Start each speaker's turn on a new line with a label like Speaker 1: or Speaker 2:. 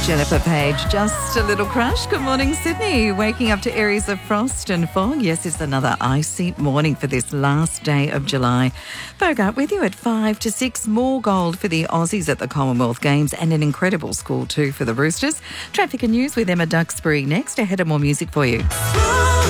Speaker 1: Jennifer Page, just a little crush. Good morning, Sydney. Waking up to areas of frost and fog. Yes, it's another icy morning for this last day of July. Bogart with you at 5 to 6. More gold for the Aussies at the Commonwealth Games and an incredible score too for the Roosters. Traffic and news with Emma Duxbury next. Ahead of more music for you.